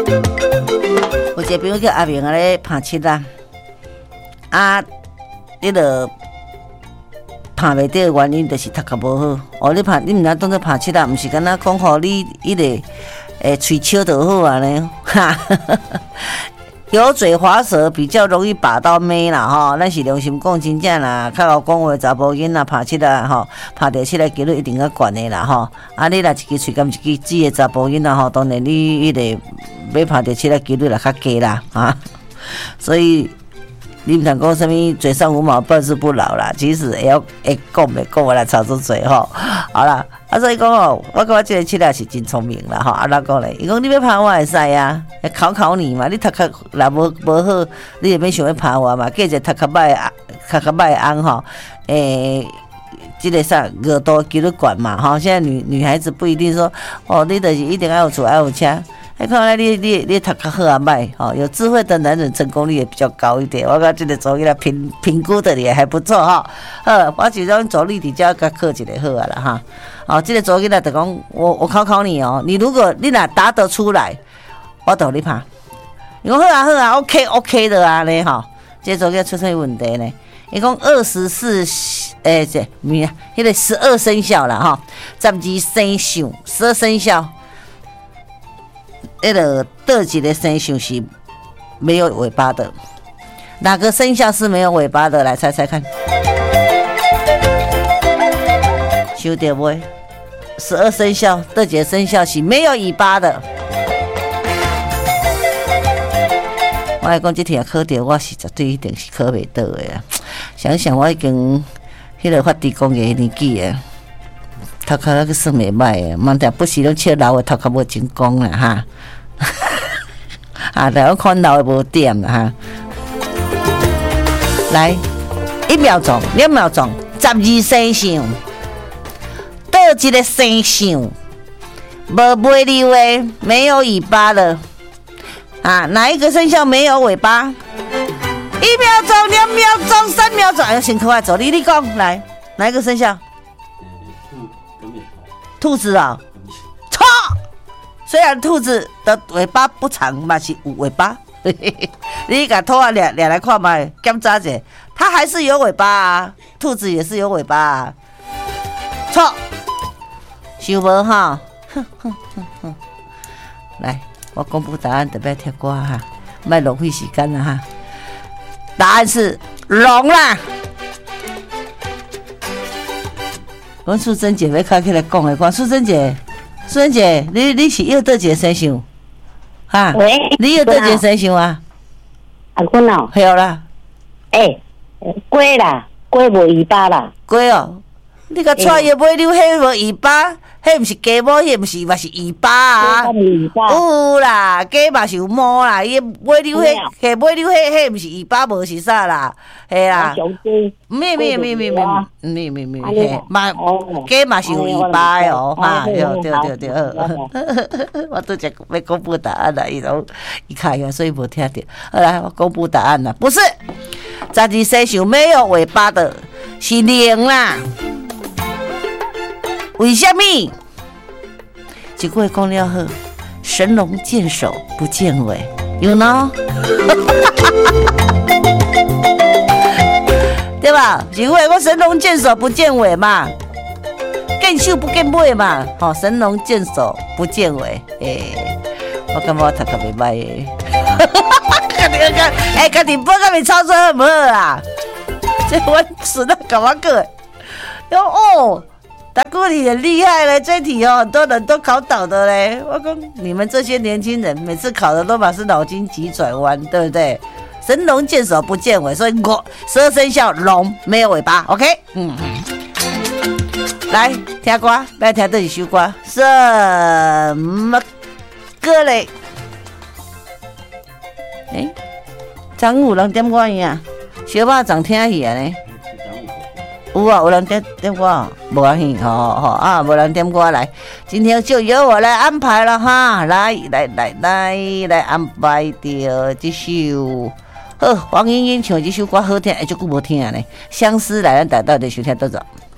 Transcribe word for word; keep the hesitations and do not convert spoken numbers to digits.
有一个朋友叫阿明啊咧拍七啦，啊，你著拍袂到的原因就是读较无好。哦，你拍你毋通当作拍七啦，毋是敢若讲互你迄个诶喙笑就好啊呢，哈。油嘴滑舌比较容易把到妹啦吼，咱是良心讲真正啦，较有讲话查甫囡仔拍七啦吼，拍到七啦几率一定较悬的啦吼。啊，你若一支喙甘一支嘴的查甫囡仔吼，当然你迄个要拍到七啦几率啦较低啦啊。所以你毋通讲什么嘴上无毛办事不牢啦，其实会晓会讲袂讲话来吵出嘴吼。好啦，啊所以讲哦，我感觉这个七啦是真聪明啦吼。啊，哪讲咧？伊讲你要拍我会使啊，考考你嘛。你读较若无无好，你也免想要拍我嘛。计一个读较歹啊，读较歹翁吼，诶、欸，这个啥额度几率悬嘛吼。现在女女孩子不一定说哦，你就是一定要有厝要有车。还看来你你你读较好啊歹吼，有智慧的男人成功率也比较高一点。我讲这个走起来评评估的也还不错哈。呃，我只种走立体就要甲考一个好啊啦哈。哦，这个走起来就讲我我考考你哦，你如果你若答得出来，我就你拍。你讲好啊好啊 ，OK OK 的啊咧吼。这走起来出现问题呢？伊讲二十四诶这咩啊？迄个十二生肖啦哈，十二生肖，十二生肖。那个倒一个生肖是没有尾巴的，哪个生肖是没有尾巴的？来猜猜看，想到没？十二生肖倒一个生肖是没有尾巴的。我来讲，这题考到我是绝对一定是考袂到的啊！想想我已经迄个发地公嘅年纪啊，头壳那个算袂歹啊，慢点不时拢笑老的头壳无成功啦哈。啊，但我看老的无点啦哈。来，一秒钟，两秒钟，十二生肖，倒一个生肖无尾溜的，没有尾巴的啊？哪一个生肖没有尾巴？一秒钟，两秒钟，三秒钟，哎，辛苦啊！走，你你讲来，哪一个生肖？兔子啊、哦，错。虽然兔子的尾巴不长嘛，是有尾巴。你把头啊掠掠来看嘛，检查一下，它还是有尾巴啊。兔子也是有尾巴啊。错，想无哈？哼哼哼哼。来，我公布答案，特别听歌哈，别浪费时间了哈。答案是龙啦。阮素贞姐要开起来讲的，讲素贞姐，素贞姐，你你是要倒一个生肖？哈？ 喂， 你要倒一个生肖啊？ 啊，阮哦， 系啦。 诶，龟啦，龟无尾巴啦。 龟哦，你甲带叶尾溜，迄无尾巴，迄毋是鸡毛，迄毋是嘛是尾巴啊？有啦，鸡嘛是有毛啦，伊尾溜迄，迄尾溜迄，迄毋是尾巴，无是啥啦，系啦。咩咩咩咩咩咩咩咩，嘿，嘛鸡嘛是有尾巴的哦，哈，对对对对。我拄则要公布答案啦，伊拢伊开啊，所以无听到。好来，我公布答案啦，不是，十二生肖没有尾巴的是龙啦。为什么？一句话讲了好，神龙见首不见尾 ，you know？ 对吧？一句话讲神龙见首不见尾嘛，见首不见尾嘛，吼、哦，神龙见首不见尾，诶、欸，我感觉我读得袂歹诶，家己家，哎，家己报甲咪操作好唔好啦？这我损到搞我个，哟哦。答过题很厉害嘞，这题哦，很多人都考倒的嘞。我讲你们这些年轻人，每次考的都嘛是脑筋急转弯，对不对？神龙见首不见尾，所以我十二生肖龙没有尾巴 ，OK？ 嗯，来听歌，来听这一首歌，什么歌嘞？诶、欸，张有人点歌呀？小巴掌听戏啊呢？有啊，有人点点歌，无要紧，吼吼啊，无人点歌来，今天就由我来安排了哈，来来来来来安排掉这首，好，黄莺莺唱这首歌好听，哎，足久无听呢，相思来咱大家就收听多少。